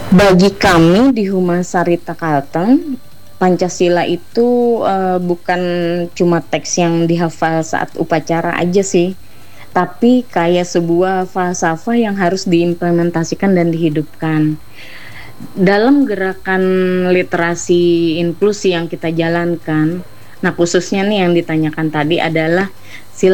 Bagi kami di Humas Sarita Kalteng, Pancasila itu bukan cuma teks yang dihafal saat upacara aja sih, tapi kayak sebuah falsafah yang harus diimplementasikan dan dihidupkan. Dalam gerakan literasi inklusi yang kita jalankan, nah khususnya nih yang ditanyakan tadi adalah